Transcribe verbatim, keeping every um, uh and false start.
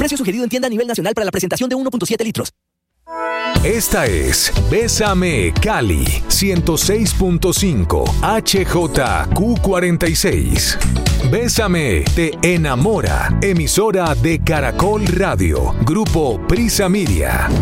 Precio sugerido en tienda a nivel nacional para la presentación de uno punto siete litros. Esta es Bésame Cali ciento seis punto cinco H J Q cuarenta y seis. Bésame te enamora. Emisora de Caracol Radio. Grupo Prisa Media.